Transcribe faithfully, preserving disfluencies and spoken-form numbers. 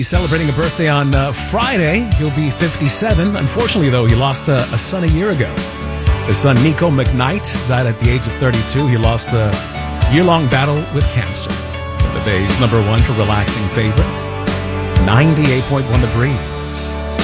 He's celebrating a birthday on uh, Friday. He'll be fifty-seven. Unfortunately, though, he lost uh, a son a year ago. His son, Nico McKnight, died at the age of thirty-two. He lost a year-long battle with cancer. The Bay's number one for relaxing favorites, ninety-eight point one The Breeze.